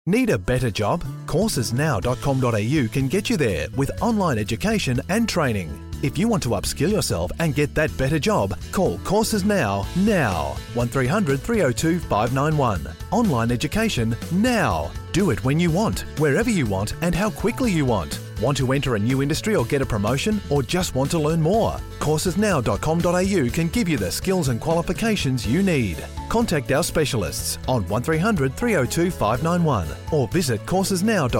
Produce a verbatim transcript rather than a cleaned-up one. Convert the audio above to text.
Need a better job? courses now dot com dot a u can get you there with online education and training. If you want to upskill yourself and get that better job, call Courses Now, now. one three hundred three oh two five nine one. Online education now. Do it when you want, wherever you want and how quickly you want. Want to enter a new industry or get a promotion, or just want to learn more? courses now dot com dot a u can give you the skills and qualifications you need. Contact our specialists on one three hundred three oh two five nine one or visit courses now dot com.